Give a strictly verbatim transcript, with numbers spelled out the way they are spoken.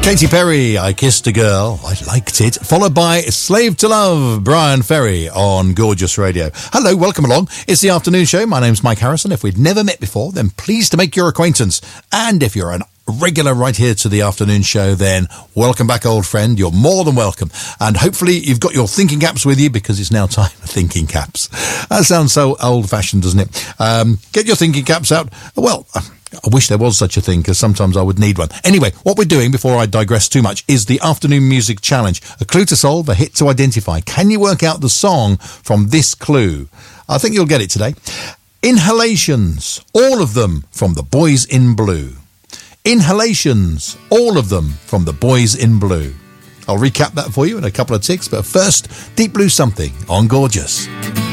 Katy Perry, I Kissed a Girl, I Liked It, followed by Slave to Love, Brian Ferry on Gorgeous Radio. Hello, welcome along. It's the afternoon show. My name's Mike Harrison. If we'd never met before, then pleased to make your acquaintance. And if you're an regular right here to the afternoon show, then welcome back, old friend. You're more than welcome. And hopefully you've got your thinking caps with you, because it's now time for thinking caps. That sounds so old-fashioned, doesn't it? Um, get your thinking caps out. Well, I wish there was such a thing, because sometimes I would need one. Anyway, what we're doing, before I digress too much, is the afternoon music challenge. A clue to solve, a hit to identify. Can you work out the song from this clue? I think you'll get it today. Inhalations, all of them from the Boys in Blue. Inhalations, all of them from the Boys in Blue. I'll recap that for you in a couple of ticks, but first, Deep Blue Something on Gorgeous.